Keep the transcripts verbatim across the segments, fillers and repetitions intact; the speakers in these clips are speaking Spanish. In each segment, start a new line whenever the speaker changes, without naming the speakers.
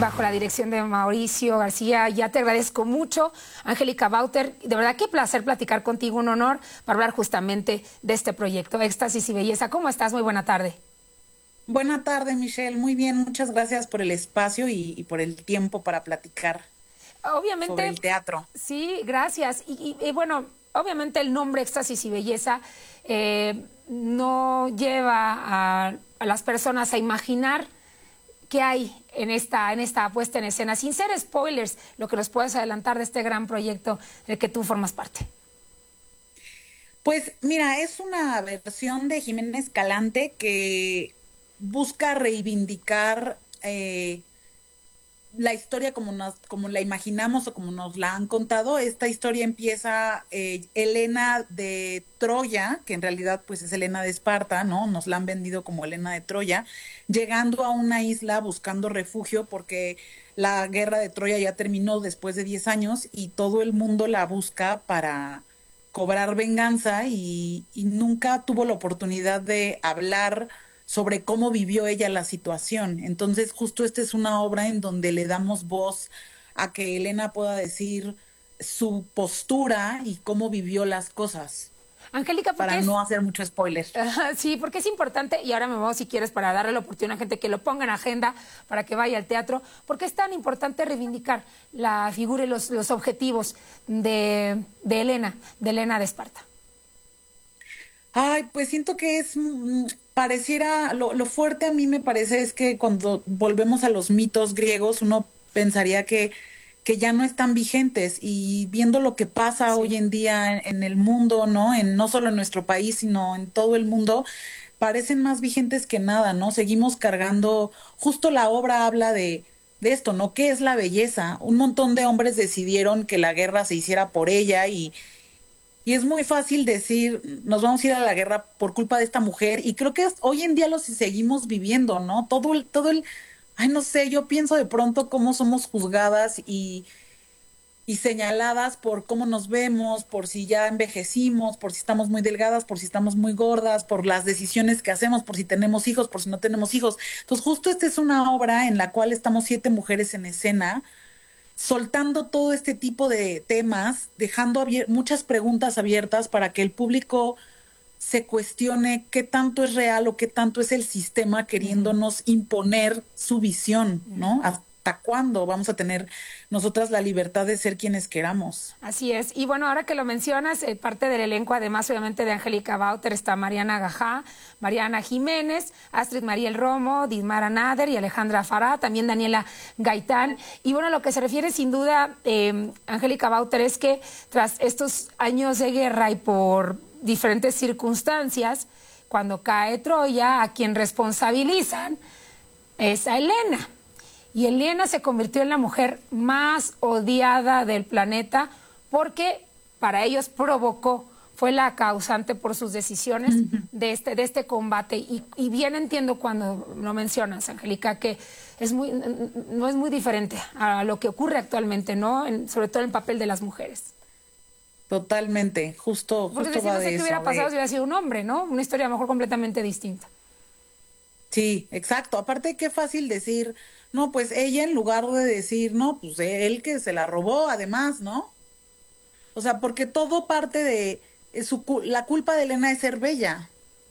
bajo la dirección de Mauricio García. Ya te agradezco mucho, Angélica Bauter. De verdad, qué placer platicar contigo, un honor para hablar justamente de este proyecto, Éxtasis y Belleza. ¿Cómo estás? Muy buena tarde.
Buena tarde, Michelle. Muy bien, muchas gracias por el espacio y, y por el tiempo para platicar sobre
Obviamente,
el teatro.
sí, gracias. Y, y, y bueno, obviamente el nombre Éxtasis y Belleza eh, no lleva a, a las personas a imaginar qué hay en esta, en esta puesta en escena, sin ser spoilers, lo que nos puedes adelantar de este gran proyecto del que tú formas parte.
Pues mira, es una versión de Jiménez Escalante que busca reivindicar eh, la historia como nos, como la imaginamos o como nos la han contado. Esta historia empieza eh, Helena de Troya, que en realidad pues es Helena de Esparta, ¿no? Nos la han vendido como Helena de Troya, llegando a una isla buscando refugio porque la guerra de Troya ya terminó después de diez años y todo el mundo la busca para cobrar venganza y, y nunca tuvo la oportunidad de hablar sobre cómo vivió ella la situación. Entonces, justo esta es una obra en donde le damos voz a que Helena pueda decir su postura y cómo vivió las cosas,
Angélica, ¿por qué
para
es?
no hacer mucho spoiler.
Ajá, sí, porque es importante, y ahora me voy si quieres para darle la oportunidad a gente que lo ponga en agenda para que vaya al teatro, porque es tan importante reivindicar la figura y los, los objetivos de, de Helena, de Helena de Esparta.
Ay, pues siento que es, mm, pareciera, lo, lo fuerte a mí me parece es que cuando volvemos a los mitos griegos, uno pensaría que, que ya no están vigentes y viendo lo que pasa
Sí.
hoy en día en, en el mundo, ¿no? En, no solo en nuestro país, sino en todo el mundo, parecen más vigentes que nada, ¿no? Seguimos cargando, justo la obra habla de, de esto, ¿no? ¿Qué es la belleza? Un montón de hombres decidieron que la guerra se hiciera por ella y y es muy fácil decir, nos vamos a ir a la guerra por culpa de esta mujer, y creo que es- hoy en día lo seguimos viviendo, ¿no? Todo el, todo el, ay, no sé, yo pienso de pronto cómo somos juzgadas y, y señaladas por cómo nos vemos, por si ya envejecimos, por si estamos muy delgadas, por si estamos muy gordas, por las decisiones que hacemos, por si tenemos hijos, por si no tenemos hijos. Entonces, justo esta es una obra en la cual estamos siete mujeres en escena soltando todo este tipo de temas, dejando abier- muchas preguntas abiertas para que el público se cuestione qué tanto es real o qué tanto es el sistema
Ujú.
queriéndonos imponer su visión, ¿no? ¿Hasta cuándo vamos a tener nosotras la libertad de ser quienes queramos?
Así es. Y bueno, ahora que lo mencionas, eh, parte del elenco, además obviamente de Angélica Bauter, está Mariana Gajá, Mariana Jiménez, Astrid Mariel Romo, Dismara Nader y Alejandra Fará, también Daniela Gaitán. Y bueno, lo que se refiere sin duda, eh, Angélica Bauter, es que tras estos años de guerra y por diferentes circunstancias, cuando cae Troya, a quien responsabilizan es a Helena. Y Helena se convirtió en la mujer más odiada del planeta porque para ellos provocó, fue la causante por sus decisiones de este, de este combate. Y, y bien entiendo cuando lo mencionas, Angélica, que es muy, no es muy diferente a lo que ocurre actualmente, ¿no? En, sobre todo en el papel de las mujeres.
Totalmente, justo,
Porque
justo
decir,
va
no sé
de
qué hubiera
eso,
pasado
de
si hubiera sido un hombre, ¿no? Una historia a lo mejor completamente distinta.
sí, exacto. Aparte, qué fácil decir, no, pues ella en lugar de decir, no, pues él que se la robó, además, ¿no? O sea, porque todo parte de es su, cu- la culpa de Elena es ser bella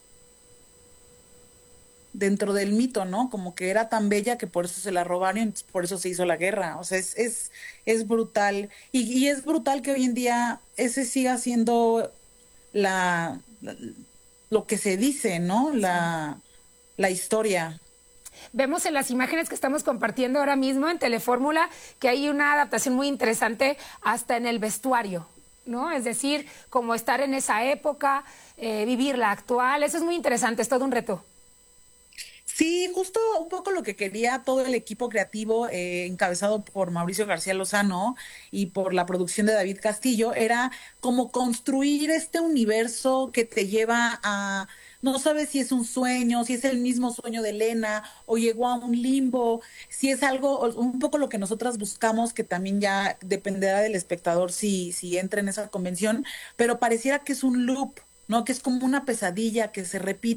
dentro del mito, ¿no? Como que era tan bella que por eso se la robaron y entonces por eso se hizo la guerra. O sea, es, es, es brutal. Y, y es brutal que hoy en día ese siga siendo la, la- lo que se dice, ¿no?
Sí.
La, la historia.
Vemos en las imágenes que estamos compartiendo ahora mismo en Telefórmula que hay una adaptación muy interesante hasta en el vestuario, ¿no? Es decir, como estar en esa época, eh, vivir la actual, eso es muy interesante, es todo un reto.
Sí, justo un poco lo que quería todo el equipo creativo, eh, encabezado por Mauricio García Lozano y por la producción de David Castillo, era como construir este universo que te lleva a, no sabes si es un sueño, si es el mismo sueño de Elena o llegó a un limbo, si es algo, o- un poco lo que nosotras buscamos, que también ya dependerá del espectador si, si entra en esa convención, pero pareciera que es un loop, ¿no? Que es como una pesadilla que se repite